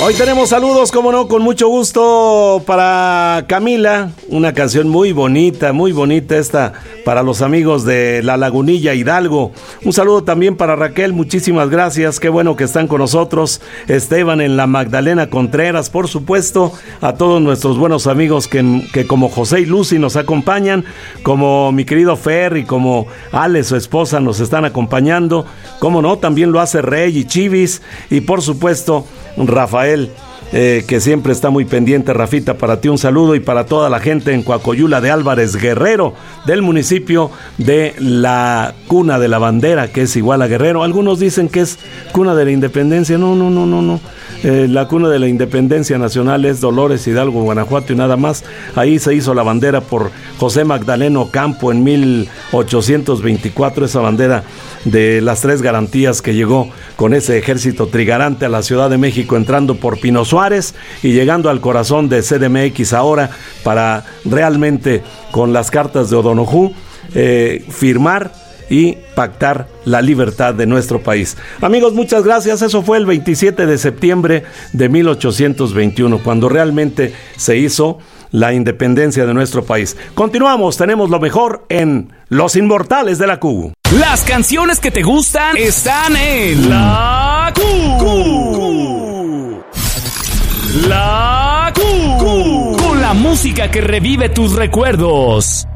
Hoy tenemos saludos, como no, con mucho gusto para Camila, una canción muy bonita esta para los amigos de La Lagunilla Hidalgo. Un saludo también para Raquel, muchísimas gracias, qué bueno que están con nosotros. Esteban en la Magdalena Contreras, por supuesto, a todos nuestros buenos amigos que como José y Lucy nos acompañan, como mi querido Fer y como Ale, su esposa, nos están acompañando. Como no, también lo hace Rey y Chivis y por supuesto Rafael, que siempre está muy pendiente. Rafita, para ti un saludo y para toda la gente en Coacoyula de Álvarez Guerrero, del municipio de la Cuna de la Bandera, que es igual a Guerrero. Algunos dicen que es Cuna de la Independencia. No. La Cuna de la Independencia Nacional es Dolores Hidalgo, Guanajuato y nada más. Ahí se hizo la bandera por José Magdaleno Campo en 1824, esa bandera de las tres garantías que llegó con ese ejército trigarante a la Ciudad de México, entrando por Pino Suárez y llegando al corazón de CDMX ahora para realmente con las cartas de O'Donoghue firmar y pactar la libertad de nuestro país. Amigos, muchas gracias. Eso fue el 27 de septiembre de 1821, cuando realmente se hizo la independencia de nuestro país. Continuamos, tenemos lo mejor en Los Inmortales de la Q. Las canciones que te gustan están en La Q. La Q. Con la música que revive tus recuerdos.